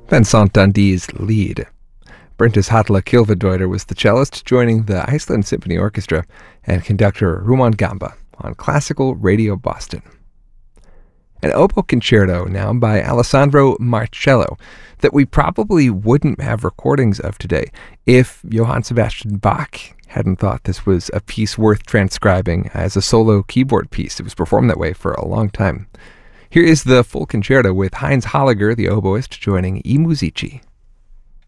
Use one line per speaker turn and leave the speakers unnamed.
Vincent Dundee's lead. Bryndís Halla Kilvadóttir was the cellist, joining the Iceland Symphony Orchestra and conductor Rumaan Gamba on Classical Radio Boston. An oboe concerto now by Alessandro Marcello that we probably wouldn't have recordings of today if Johann Sebastian Bach hadn't thought this was a piece worth transcribing as a solo keyboard piece. It was performed that way for a long time. Here is the full concerto with Heinz Holliger, the oboist, joining I Musici.